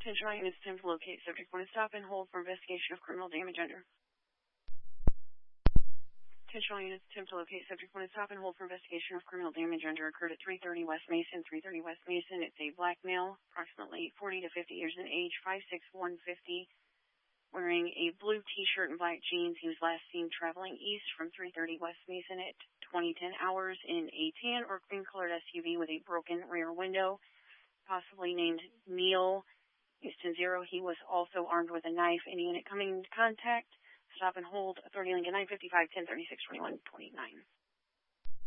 Attention units, time to locate subject. Want to stop and hold for investigation of criminal damage under. Attention units, time to locate subject. Want to stop and hold for investigation of criminal damage under. Occurred at 330 West Mason, 330 West Mason. It's a black male, approximately 40 to 50 years in age, 5'6", 150, wearing a blue T-shirt and black jeans. He was last seen traveling east from 330 West Mason at 2010 hours in a tan or cream-colored SUV with a broken rear window, possibly named Neil Houston 0. He was also armed with a knife. Any unit coming into contact, stop and hold. Authority Lincoln 955 1036 21 29.